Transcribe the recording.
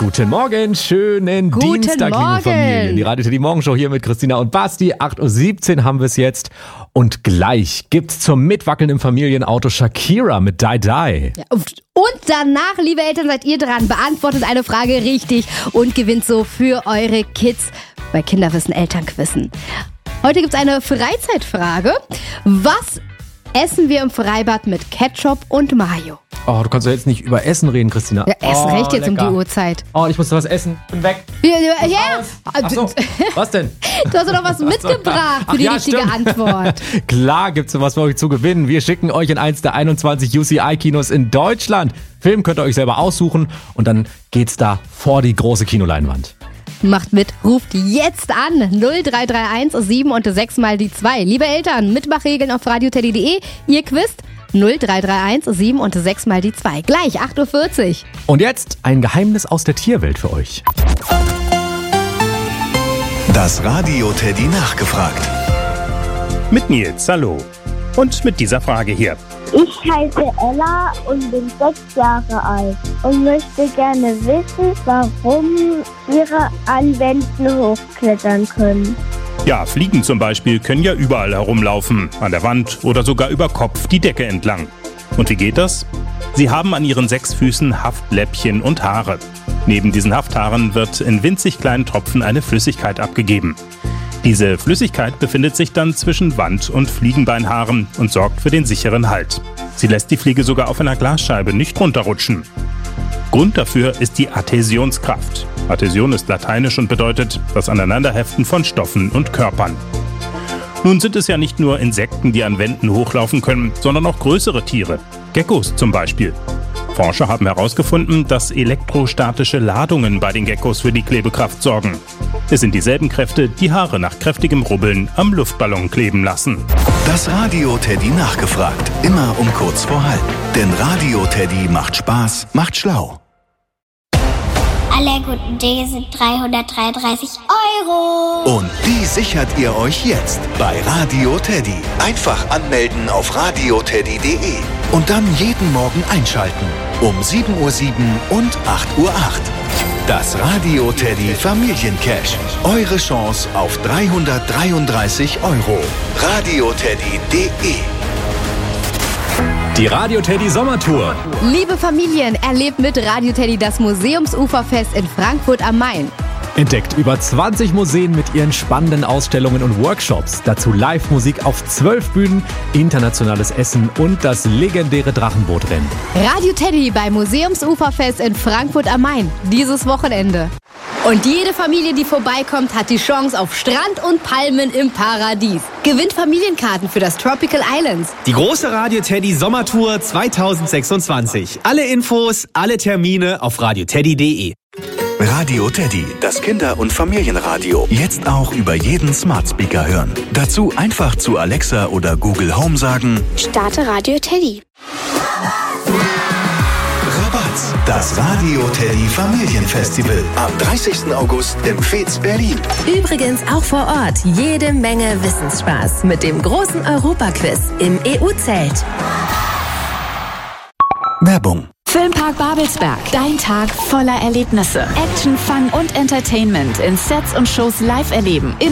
Guten Morgen, schönen Guten Dienstag, liebe Morgen. Familie. Die Radio Teddy Morgenshow hier mit Christina und Basti. 8.17 Uhr haben wir es jetzt. Und gleich gibt's zum Mitwackeln im Familienauto Shakira mit Die Die. Ja, und danach, liebe Eltern, seid ihr dran, beantwortet eine Frage richtig und gewinnt so für eure Kids bei Kinderwissen Elternquissen. Heute gibt's eine Freizeitfrage. Was essen wir im Freibad mit Ketchup und Mayo? Oh, du kannst doch jetzt nicht über Essen reden, Christina. Ja, Essen recht jetzt lecker. um die Uhrzeit. Oh, ich muss was essen. Bin weg. Ja. Ach so, was denn? Du hast doch was mitgebracht für die richtige stimmt. Antwort. Klar gibt's was für euch zu gewinnen. Wir schicken euch in eins der 21 UCI-Kinos in Deutschland. Film könnt ihr euch selber aussuchen und dann geht's da vor die große Kinoleinwand. Macht mit, ruft jetzt an 0331 7 und 6 mal die 2. Liebe Eltern, Mitmachregeln auf radioteddy.de. Ihr quizt 0331 7 und 6 mal die 2. Gleich 8.40 Uhr. Und jetzt ein Geheimnis aus der Tierwelt für euch. Das Radio Teddy nachgefragt. Mit Nils, hallo. Und mit dieser Frage hier. Ich heiße Ella und bin 6 Jahre alt und möchte gerne wissen, warum Tiere an Wänden hochklettern können. Ja, Fliegen zum Beispiel können ja überall herumlaufen, an der Wand oder sogar über Kopf die Decke entlang. Und wie geht das? Sie haben an ihren 6 Füßen Haftläppchen und Haare. Neben diesen Hafthaaren wird in winzig kleinen Tropfen eine Flüssigkeit abgegeben. Diese Flüssigkeit befindet sich dann zwischen Wand- und Fliegenbeinhaaren und sorgt für den sicheren Halt. Sie lässt die Fliege sogar auf einer Glasscheibe nicht runterrutschen. Grund dafür ist die Adhäsionskraft. Adhäsion ist lateinisch und bedeutet das Aneinanderheften von Stoffen und Körpern. Nun sind es ja nicht nur Insekten, die an Wänden hochlaufen können, sondern auch größere Tiere. Geckos zum Beispiel. Forscher haben herausgefunden, dass elektrostatische Ladungen bei den Geckos für die Klebekraft sorgen. Es sind dieselben Kräfte, die Haare nach kräftigem Rubbeln am Luftballon kleben lassen. Das Radio Teddy nachgefragt. Immer um kurz vor halb. Denn Radio Teddy macht Spaß, macht schlau. Alle guten Dinge sind 333 €. Und die sichert ihr euch jetzt bei Radio Teddy. Einfach anmelden auf radioteddy.de. Und dann jeden Morgen einschalten. Um 7.07 Uhr und 8.08 Uhr. Das Radio Teddy Familiencash. Eure Chance auf 333 €. radioteddy.de. Die Radio Teddy Sommertour. Liebe Familien, erlebt mit Radio Teddy das Museumsuferfest in Frankfurt am Main. Entdeckt über 20 Museen mit ihren spannenden Ausstellungen und Workshops. Dazu Live-Musik auf 12 Bühnen, internationales Essen und das legendäre Drachenbootrennen. Radio Teddy beim Museumsuferfest in Frankfurt am Main. Dieses Wochenende. Und jede Familie, die vorbeikommt, hat die Chance auf Strand und Palmen im Paradies. Gewinnt Familienkarten für das Tropical Islands. Die große Radio Teddy Sommertour 2026. Alle Infos, alle Termine auf radioteddy.de. Radio Teddy, das Kinder- und Familienradio. Jetzt auch über jeden Smart Speaker hören. Dazu einfach zu Alexa oder Google Home sagen: Starte Radio Teddy. Rabatz. Das Radio Teddy Familienfestival. Am 30. August im Fez Berlin. Übrigens auch vor Ort jede Menge Wissensspaß mit dem großen Europaquiz im EU-Zelt. Werbung. Filmpark Babelsberg. Dein Tag voller Erlebnisse. Action, Fun und Entertainment in Sets und Shows live erleben.